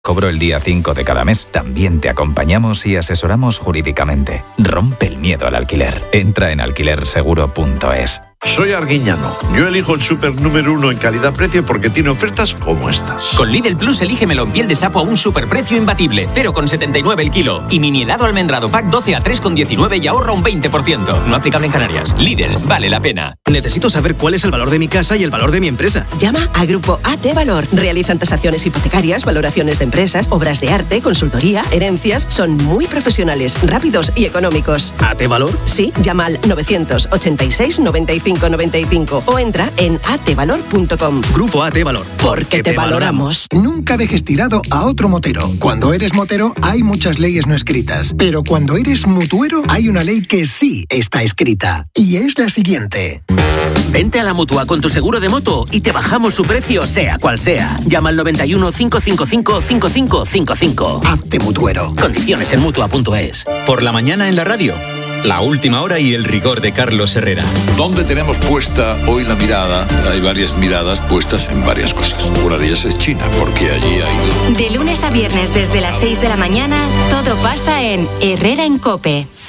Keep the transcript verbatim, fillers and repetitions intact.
Cobro el día cinco de cada mes. También te acompañamos y asesoramos jurídicamente. Rompe el miedo al alquiler. Entra en alquiler seguro punto es. Soy Arguiñano. Yo elijo el súper número uno en calidad-precio porque tiene ofertas como estas. Con Lidl Plus elige melón piel de sapo a un superprecio imbatible, cero coma setenta y nueve el kilo. Y mini helado almendrado pack doce a tres coma diecinueve y ahorra un veinte por ciento. No aplicable en Canarias. Lidl, vale la pena. Necesito saber cuál es el valor de mi casa y el valor de mi empresa. Llama a Grupo A T Valor. Realizan tasaciones hipotecarias, valoraciones de empresas, obras de arte, consultoría, herencias. Son muy profesionales, rápidos y económicos. ¿A T Valor? Sí, llama al novecientos ochenta y seis noventa y cinco noventa y cinco o entra en a t valor punto com. Grupo A T Valor. Porque te valoramos. Nunca dejes tirado a otro motero. Cuando eres motero hay muchas leyes no escritas, pero cuando eres mutuero hay una ley que sí está escrita y es la siguiente. Vente a la Mutua con tu seguro de moto y te bajamos su precio sea cual sea. Llama al noventa y uno, cinco cinco cinco, cinco cinco cinco cinco. Hazte mutuero. Condiciones en mutua punto es. Por la mañana en la radio. La última hora y el rigor de Carlos Herrera. ¿Dónde tenemos puesta hoy la mirada? Hay varias miradas puestas en varias cosas. Una de ellas es China, porque allí ha ido. De lunes a viernes desde las seis de la mañana, todo pasa en Herrera en COPE.